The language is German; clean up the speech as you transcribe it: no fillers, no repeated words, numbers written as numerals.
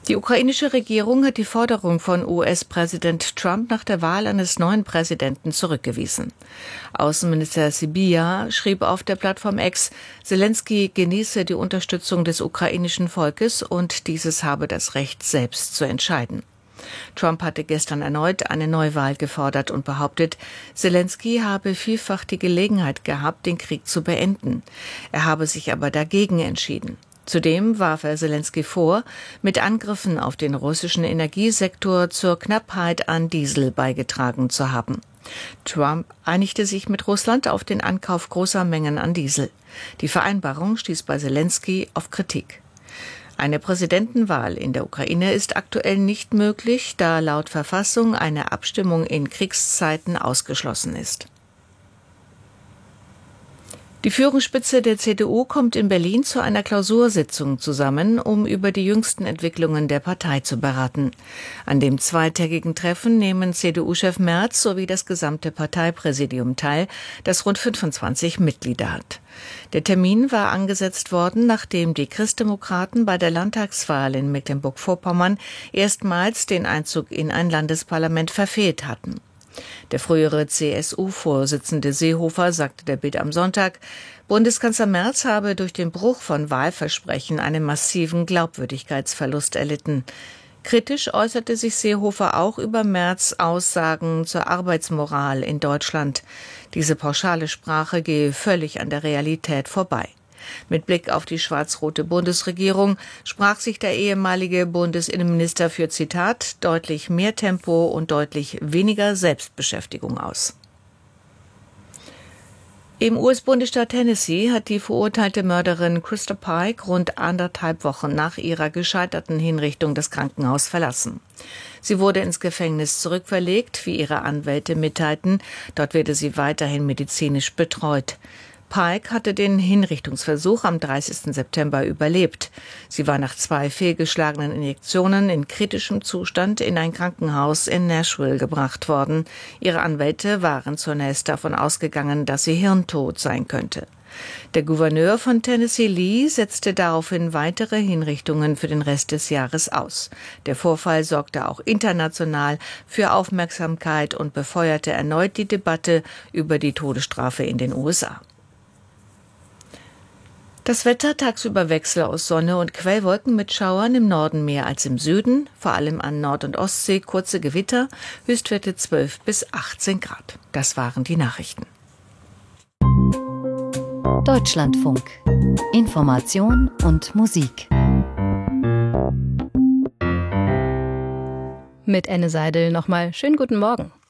Die ukrainische Regierung hat die Forderung von US-Präsident Trump nach der Wahl eines neuen Präsidenten zurückgewiesen. Außenminister Sybiha schrieb auf der Plattform X, Selenskyj genieße die Unterstützung des ukrainischen Volkes und dieses habe das Recht, selbst zu entscheiden. Trump hatte gestern erneut eine Neuwahl gefordert und behauptet, Selenskyj habe vielfach die Gelegenheit gehabt, den Krieg zu beenden. Er habe sich aber dagegen entschieden. Zudem warf er Selenskyj vor, mit Angriffen auf den russischen Energiesektor zur Knappheit an Diesel beigetragen zu haben. Trump einigte sich mit Russland auf den Ankauf großer Mengen an Diesel. Die Vereinbarung stieß bei Selenskyj auf Kritik. Eine Präsidentenwahl in der Ukraine ist aktuell nicht möglich, da laut Verfassung eine Abstimmung in Kriegszeiten ausgeschlossen ist. Die Führungsspitze der CDU kommt in Berlin zu einer Klausursitzung zusammen, um über die jüngsten Entwicklungen der Partei zu beraten. An dem zweitägigen Treffen nehmen CDU-Chef Merz sowie das gesamte Parteipräsidium teil, das rund 25 Mitglieder hat. Der Termin war angesetzt worden, nachdem die Christdemokraten bei der Landtagswahl in Mecklenburg-Vorpommern erstmals den Einzug in ein Landesparlament verfehlt hatten. Der frühere CSU-Vorsitzende Seehofer sagte der Bild am Sonntag, Bundeskanzler Merz habe durch den Bruch von Wahlversprechen einen massiven Glaubwürdigkeitsverlust erlitten. Kritisch äußerte sich Seehofer auch über Merz' Aussagen zur Arbeitsmoral in Deutschland. Diese pauschale Sprache gehe völlig an der Realität vorbei. Mit Blick auf die schwarz-rote Bundesregierung sprach sich der ehemalige Bundesinnenminister für, Zitat, deutlich mehr Tempo und deutlich weniger Selbstbeschäftigung aus. Im US-Bundesstaat Tennessee hat die verurteilte Mörderin Krista Pike rund 1,5 Wochen nach ihrer gescheiterten Hinrichtung das Krankenhaus verlassen. Sie wurde ins Gefängnis zurückverlegt, wie ihre Anwälte mitteilten. Dort werde sie weiterhin medizinisch betreut. Pike hatte den Hinrichtungsversuch am 30. September überlebt. Sie war nach 2 fehlgeschlagenen Injektionen in kritischem Zustand in ein Krankenhaus in Nashville gebracht worden. Ihre Anwälte waren zunächst davon ausgegangen, dass sie hirntot sein könnte. Der Gouverneur von Tennessee Lee setzte daraufhin weitere Hinrichtungen für den Rest des Jahres aus. Der Vorfall sorgte auch international für Aufmerksamkeit und befeuerte erneut die Debatte über die Todesstrafe in den USA. Das Wetter, tagsüber Wechsel aus Sonne und Quellwolken mit Schauern, im Norden mehr als im Süden, vor allem an Nord- und Ostsee kurze Gewitter, Höchstwerte 12 bis 18 Grad. Das waren die Nachrichten. Deutschlandfunk. Information und Musik. Mit Anne Seidel nochmal schönen guten Morgen.